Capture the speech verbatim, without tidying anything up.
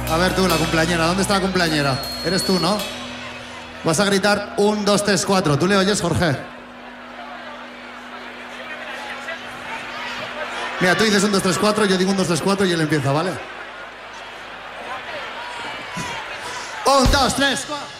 A ver tú, la cumpleañera. ¿Dónde está la cumpleañera? Eres tú, ¿no? Vas a gritar un, dos, tres, cuatro. ¿Tú le oyes, Jorge? Mira, tú dices un, dos, tres, cuatro, yo digo un, dos, tres, cuatro y él empieza, ¿vale? Un, dos, tres, cuatro.